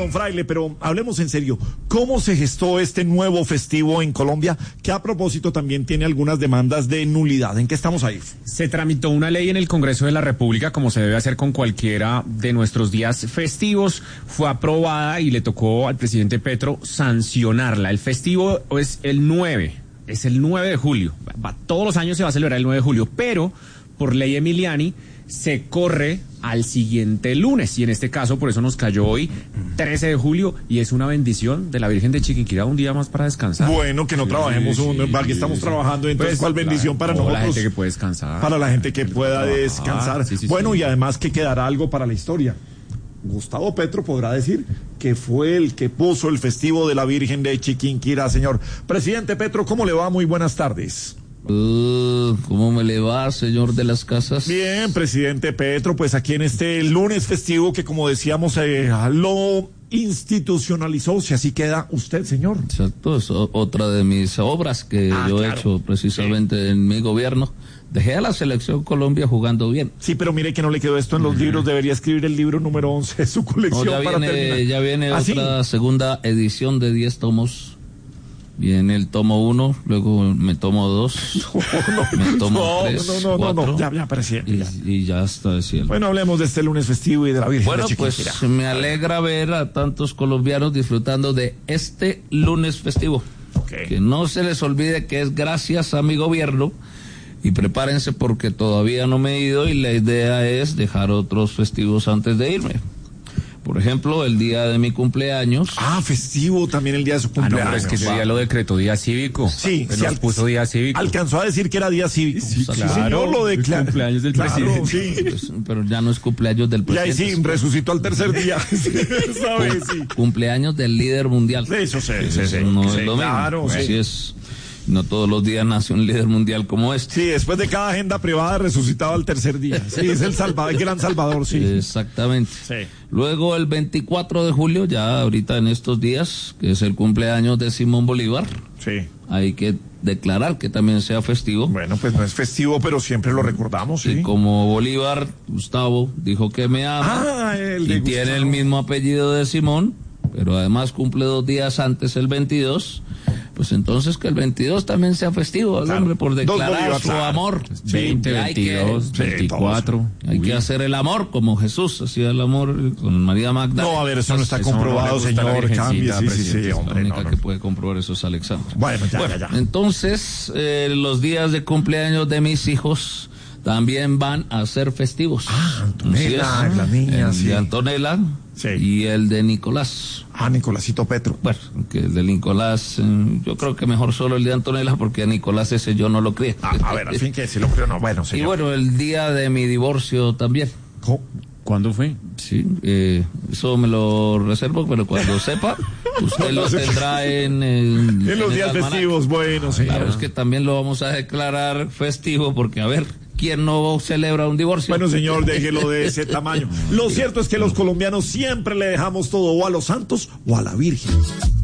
don Fraile, pero hablemos en serio. ¿Cómo se gestó este nuevo festivo en Colombia, que a propósito también tiene algunas demandas de nulidad? ¿En qué estamos ahí? Se tramitó una ley en el Congreso de la República, como se debe hacer con cualquiera de nuestros días festivos. Fue aprobada y le tocó al presidente Petro sancionarla. El festivo es el 9 de julio. Todos los años se va a celebrar el 9 de julio, pero por ley Emiliani se corre al siguiente lunes, y en este caso por eso nos cayó hoy 13 de julio, y es una bendición de la Virgen de Chiquinquirá, un día más para descansar. Bueno, que no trabajemos, para que estamos trabajando, entonces ¿cuál bendición para nosotros? Para la gente que puede descansar. Para la gente que pueda descansar. Bueno, sí. Y además que quedará algo para la historia. Gustavo Petro podrá decir que fue el que puso el festivo de la Virgen de Chiquinquirá, señor. Presidente Petro, ¿cómo le va? Muy buenas tardes. ¿Cómo me le va, señor de las casas? Bien, presidente Petro, pues aquí en este lunes festivo que, como decíamos, lo institucionalizó, si así queda usted, señor. Exacto, es otra de mis obras que yo he hecho precisamente en mi gobierno. Dejé a la selección Colombia jugando bien. Sí, pero mire que no le quedó esto en los libros, debería escribir el libro número 11 de su colección. Ya viene otra segunda edición de 10 tomos. Viene el tomo 1, luego me tomo 2, me tomo 3, 4, ya, presidente. Y ya está el cielo. Bueno, hablemos de este lunes festivo y de la Virgen de Chiquinquirá. Bueno, pues me alegra ver a tantos colombianos disfrutando de este lunes festivo. Okay. Que no se les olvide que es gracias a mi gobierno, y prepárense porque todavía no me he ido y la idea es dejar otros festivos antes de irme. Por ejemplo, el día de mi cumpleaños. Festivo también el día de su cumpleaños. No, pero es que ese día lo decretó día cívico. Sí, nos puso día cívico. Alcanzó a decir que era día cívico. Sí, claro, señor, lo declaró. El cumpleaños del presidente. Sí. Pues, pero ya no es cumpleaños del presidente. Ya sí, resucitó al tercer día. Cumpleaños del líder mundial. Eso sí. No es lo mismo. Claro, Así es. No todos los días nace un líder mundial como este. Sí, después de cada agenda privada resucitado al tercer día. Sí, es el gran Salvador, sí. Exactamente. Sí. Luego el 24 de julio, ya ahorita en estos días, que es el cumpleaños de Simón Bolívar. Sí. Hay que declarar que también sea festivo. Bueno, pues no es festivo, pero siempre lo recordamos, sí. Y como Bolívar, Gustavo, dijo que me ama, y tiene el mismo apellido de Simón, pero además cumple 2 días antes, el 22, pues entonces que el 22 también sea festivo, claro. Hombre, por declarar su amor. 20, 22, 24. Hay que hacer el amor como Jesús hacía el amor con María Magdalena. No, a ver, eso no está comprobado, señor. Cambie, sí, hombre. La única que puede comprobar eso es Alexandra. Bueno, ya. Entonces, los días de cumpleaños de mis hijos también van a ser festivos. Antonella, la niña, el de Antonella y el de Nicolás. Nicolásito Petro. Bueno, que el de Nicolás, yo creo que mejor solo el de Antonella, porque a Nicolás ese yo no lo crié. A ver, al fin que si lo creo, no. Bueno, señor. Y bueno, el día de mi divorcio también. ¿Cuándo fue? Sí, eso me lo reservo, pero cuando sepa, usted lo tendrá en los días festivos. Bueno, señor. Claro, es que también lo vamos a declarar festivo, porque a ver, ¿quién no celebra un divorcio? Bueno, señor, déjelo de ese tamaño. Lo cierto es que los colombianos siempre le dejamos todo o a los santos o a la Virgen.